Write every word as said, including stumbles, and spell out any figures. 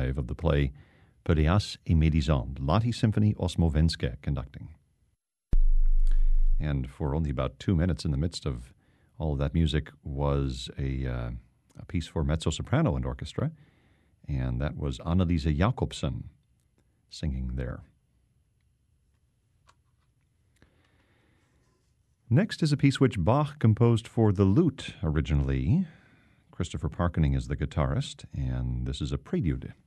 five of the play Péléas et Mélisande, Lottie Symphony Osmovenske conducting. And for only about two minutes in the midst of all of that music was a, uh, a piece for mezzo-soprano and orchestra, and that was Annalisa Jakobsen singing there. Next is a piece which Bach composed for the lute originally. Christopher Parkening is the guitarist, and this is a prelude